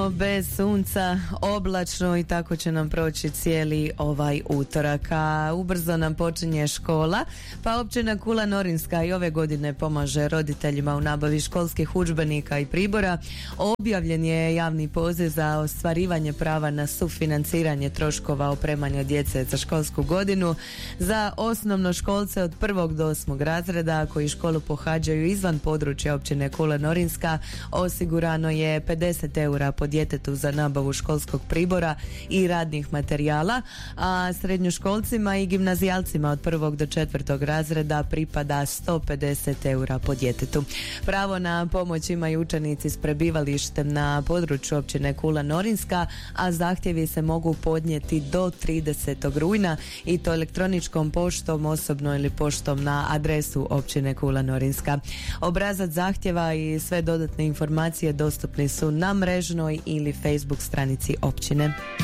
Bez sunca, oblačno i tako će nam proći cijeli ovaj utorak. A ubrzo nam počinje škola, pa općina Kula Norinska i ove godine pomaže roditeljima u nabavi školskih udžbenika i pribora. Objavljen je javni poziv za ostvarivanje prava na sufinanciranje troškova opremanja djece za školsku godinu za osnovnoškolce od 1. do 8. razreda koji školu pohađaju izvan područja općine Kula Norinska. Osigurano je 50 eura po djetetu za nabavu školskog pribora i radnih materijala, a srednjoškolcima i gimnazijalcima od 1. do 4. razreda pripada 150 eura po djetetu. Pravo na pomoć imaju učenici s prebivalištem na području općine Kula Norinska, a zahtjevi se mogu podnijeti do 30. rujna i to elektroničkom poštom, osobno ili poštom na adresu općine Kula Norinska. Obrazac zahtjeva i sve dodatne informacije dostupni su na mrežnoj ili Facebook stranici općine.